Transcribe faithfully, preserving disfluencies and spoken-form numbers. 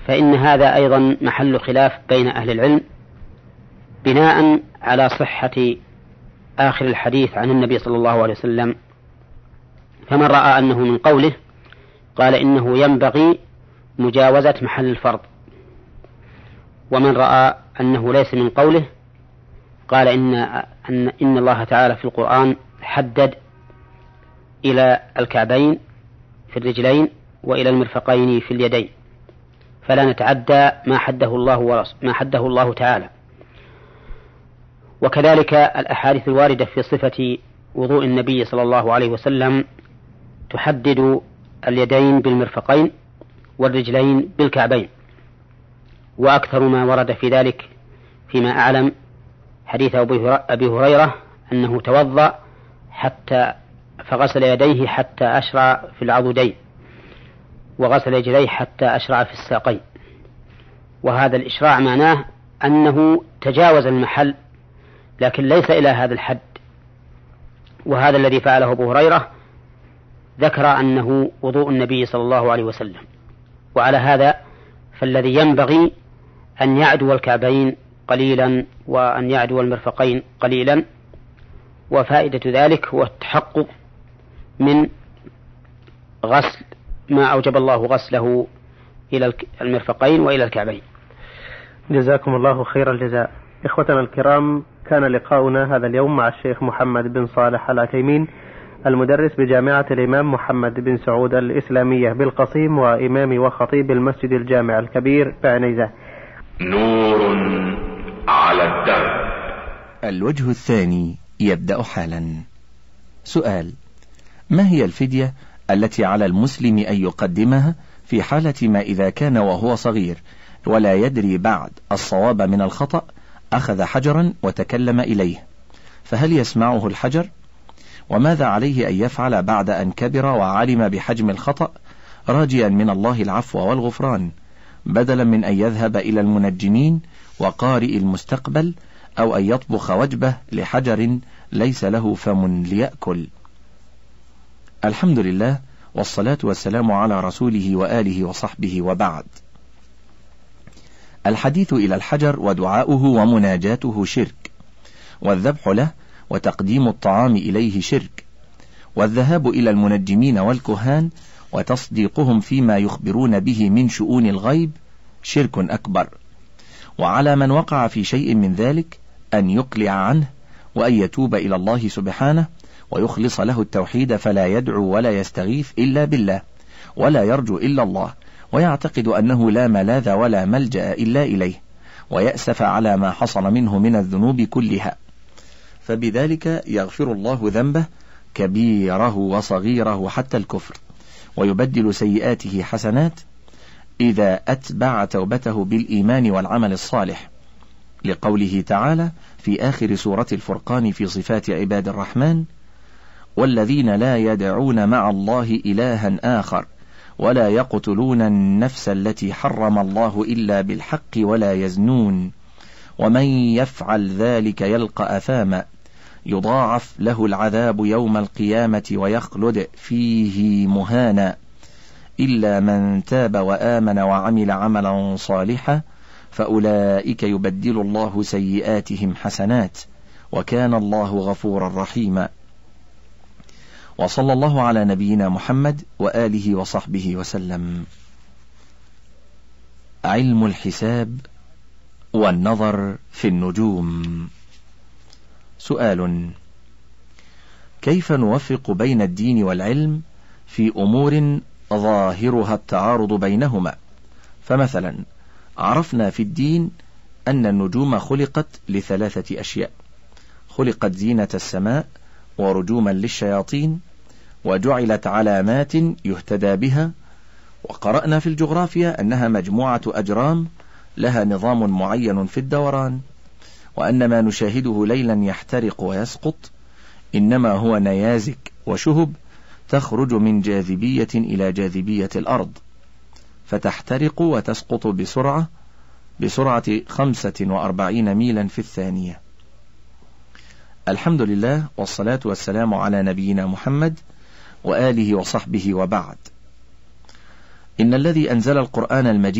فإن هذا أيضا محل خلاف بين أهل العلم بناء على صحة آخر الحديث عن النبي صلى الله عليه وسلم. فمن رأى أنه من قوله قال إنه ينبغي مجاوزة محل الفرض، ومن رأى أنه ليس من قوله قال إن, أن, إن الله تعالى في القرآن حدد إلى الكعبين في الرجلين وإلى المرفقين في اليدين، فلا نتعدى ما حده الله ورسوله ما حده الله تعالى. وكذلك الأحاديث الواردة في صفة وضوء النبي صلى الله عليه وسلم تحدد اليدين بالمرفقين والرجلين بالكعبين، وأكثر ما ورد في ذلك فيما أعلم حديث أبي هريرة أنه توضأ حتى فغسل يديه حتى أشرع في العضدين، وغسل رجليه حتى أشرع في الساقين. وهذا الإشراع معناه أنه تجاوز المحل لكن ليس إلى هذا الحد، وهذا الذي فعله أبو هريرة ذكر أنه وضوء النبي صلى الله عليه وسلم. وعلى هذا فالذي ينبغي أن يعدو الكعبين قليلا وأن يعدو المرفقين قليلا، وفائدة ذلك هو التحقق من غسل ما أوجب الله غسله إلى المرفقين وإلى الكعبين. جزاكم الله خير الجزاء. إخوتنا الكرام، كان لقاؤنا هذا اليوم مع الشيخ محمد بن صالح العثيمين، المدرس بجامعة الإمام محمد بن سعود الإسلامية بالقصيم، وإمام وخطيب المسجد الجامع الكبير بعنيزة. نور على الدرب. الوجه الثاني يبدأ حالا. سؤال: ما هي الفدية التي على المسلم أن يقدمها في حالة ما إذا كان وهو صغير ولا يدري بعد الصواب من الخطأ أخذ حجرا وتكلم إليه، فهل يسمعه الحجر؟ وماذا عليه أن يفعل بعد أن كبر وعلم بحجم الخطأ راجيا من الله العفو والغفران، بدلا من أن يذهب إلى المنجمين وقارئ المستقبل أو أن يطبخ وجبة لحجر ليس له فم ليأكل؟ الحمد لله، والصلاة والسلام على رسوله وآله وصحبه، وبعد. الحديث إلى الحجر ودعاؤه ومناجاته شرك، والذبح له وتقديم الطعام إليه شرك، والذهاب إلى المنجمين والكهان وتصديقهم فيما يخبرون به من شؤون الغيب شرك أكبر. وعلى من وقع في شيء من ذلك أن يقلع عنه وأن يتوب إلى الله سبحانه ويخلص له التوحيد، فلا يدعو ولا يستغيث إلا بالله ولا يرجو إلا الله، ويعتقد أنه لا ملاذ ولا ملجأ إلا إليه، ويأسف على ما حصل منه من الذنوب كلها، فبذلك يغفر الله ذنبه كبيره وصغيره حتى الكفر، ويبدل سيئاته حسنات إذا أتبع توبته بالإيمان والعمل الصالح، لقوله تعالى في آخر سورة الفرقان في صفات عباد الرحمن: والذين لا يدعون مع الله إلها آخر ولا يقتلون النفس التي حرم الله إلا بالحق ولا يزنون ومن يفعل ذلك يلقى أثاما يضاعف له العذاب يوم القيامة ويخلد فيه مهانا إلا من تاب وآمن وعمل عملا صالحا فأولئك يبدل الله سيئاتهم حسنات وكان الله غفورا رحيما. وصلى الله على نبينا محمد وآله وصحبه وسلم. علم الحساب والنظر في النجوم. سؤال: كيف نوفق بين الدين والعلم في أمور ظاهرها التعارض بينهما؟ فمثلا عرفنا في الدين أن النجوم خلقت لثلاثة أشياء: خلقت زينة السماء ورجوما للشياطين وجعلت علامات يهتدى بها. وقرأنا في الجغرافيا أنها مجموعة أجرام لها نظام معين في الدوران، وأن ما نشاهده ليلا يحترق ويسقط إنما هو نيازك وشهب تخرج من جاذبية إلى جاذبية الأرض فتحترق وتسقط بسرعة بسرعة خمسة وأربعين ميلا في الثانية. الحمد لله، والصلاة والسلام على نبينا محمد وآله وصحبه، وبعد. إن الذي أنزل القرآن المجيد